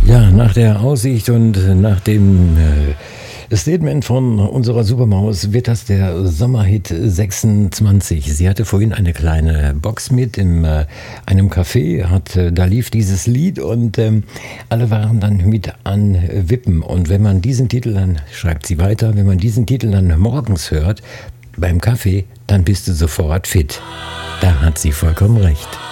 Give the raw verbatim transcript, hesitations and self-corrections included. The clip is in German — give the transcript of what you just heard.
Ja, nach der Aussicht und nach dem äh, Statement von unserer Supermaus wird das der Sommerhit sechsundzwanzig. Sie hatte vorhin eine kleine Box mit in äh, einem Café, hat, äh, da lief dieses Lied und ähm, alle waren dann mit an Wippen. Und wenn man diesen Titel dann, schreibt sie weiter, wenn man diesen Titel dann morgens hört beim Kaffee, dann bist du sofort fit. Da hat sie vollkommen recht.